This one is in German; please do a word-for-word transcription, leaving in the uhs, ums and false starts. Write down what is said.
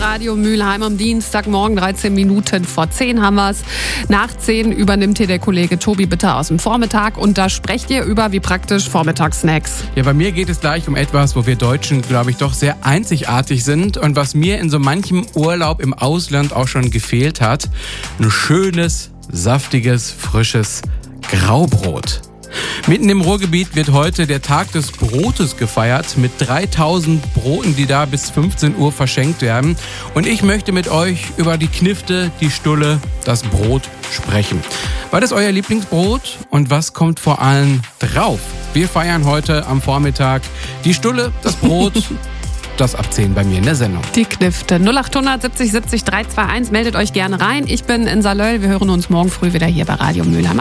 Radio Mülheim am Dienstagmorgen, dreizehn Minuten vor zehn haben wir es. Nach zehn übernimmt hier der Kollege Tobi Bitter aus dem Vormittag und da sprecht ihr über, wie praktisch, Vormittagssnacks. Ja, bei mir geht es gleich um etwas, wo wir Deutschen, glaube ich, doch sehr einzigartig sind und was mir in so manchem Urlaub im Ausland auch schon gefehlt hat. Ein schönes, saftiges, frisches Graubrot. Mitten im Ruhrgebiet wird heute der Tag des Brotes gefeiert mit dreitausend Broten, die da bis fünfzehn Uhr verschenkt werden. Und ich möchte mit euch über die Knifte, die Stulle, das Brot sprechen. Was ist euer Lieblingsbrot und was kommt vor allem drauf? Wir feiern heute am Vormittag die Stulle, das Brot, das ab zehn bei mir in der Sendung. Die Knifte. null acht hundert siebzig siebzig drei zwei eins, meldet euch gerne rein. Ich bin in Salöll. Wir hören uns morgen früh wieder hier bei Radio Mülheim.